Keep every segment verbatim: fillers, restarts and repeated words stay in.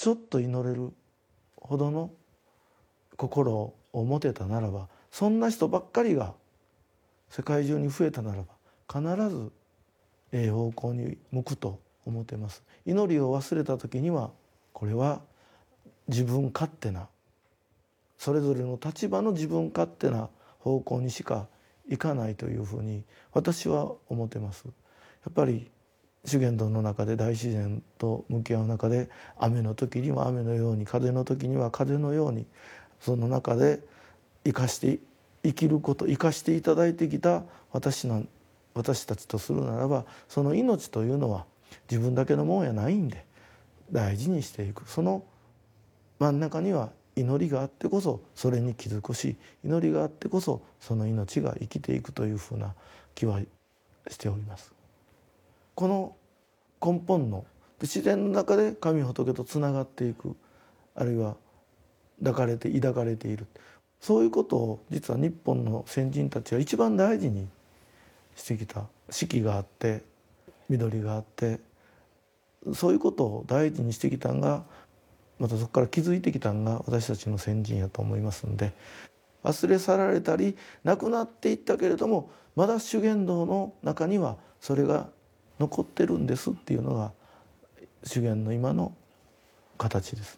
ちょっと祈れるほどの心を持てたならば、そんな人ばっかりが世界中に増えたならば、必ずええ方向に向くと思っています。祈りを忘れた時には、これは自分勝手な、それぞれの立場の自分勝手な方向にしかいかないというふうに私は思ってます。やっぱり修験道の中で大自然と向き合う中で、雨の時には雨のように、風の時には風のように、その中で生かして生きること、生かしていただいてきた私の私たちとするならば、その命というのは自分だけのもんやないんで、大事にしていく。その真ん中には祈りがあってこそそれに気づくし、祈りがあってこそその命が生きていくというふうな気はしております。この根本の自然の中で神仏とつながっていく、あるいは抱かれて抱かれている、そういうことを実は日本の先人たちは一番大事にしてきた。四季があって緑があって、そういうことを大事にしてきたんが、またそこから気づいてきたんが私たちの先人やと思いますんで、忘れ去られたりなくなっていったけれども、まだ修験道の中にはそれが残ってるんですっていうのが修験の今の形です。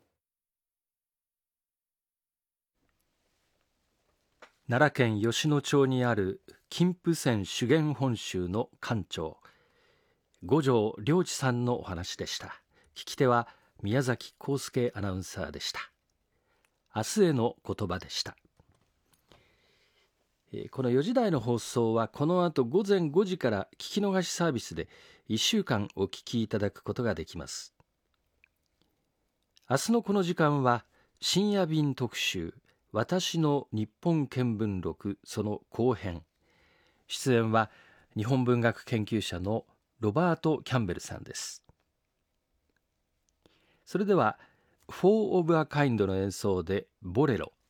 奈良県吉野町にある金峰山修験本宗の館長、五条良知さんのお話でした。聞き手は宮崎康介アナウンサーでした。明日への言葉でした。このよじ台の放送はこの後午前ごじから聞き逃しサービスでいっしゅうかんお聞きいただくことができます。明日のこの時間は深夜便特集、私の日本見聞録その後編。出演は日本文学研究者のロバート・キャンベルさんです。それでは For of a Kind の演奏でボレロ。